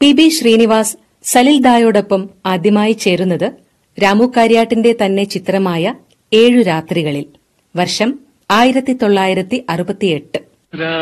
P Srinivas സലിൽദായോടൊപ്പം ആദ്യമായി ചേരുന്നത് രാമു കാര്യാട്ടിന്റെ തന്നെ ചിത്രമായ 7 രാത്രികളിൽ. വർഷം 1968.